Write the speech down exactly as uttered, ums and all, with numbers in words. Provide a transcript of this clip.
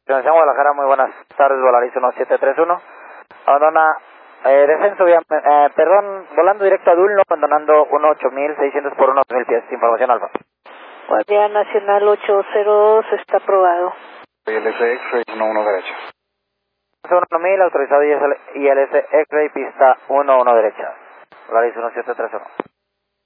Ciudad Guadalajara, muy buenas tardes, Volaris uno siete tres uno. Abandona, eh, descenso, vía, eh, perdón, volando directo a Dulno, abandonando uno ocho mil seiscientos por uno mil pies. Información alfa. Guardia Nacional ocho cero dos, está aprobado. I L S X-Ray uno uno derecha. uno mil, autorizado I L S X-Ray, pista uno uno derecha. Volaris uno siete tres uno.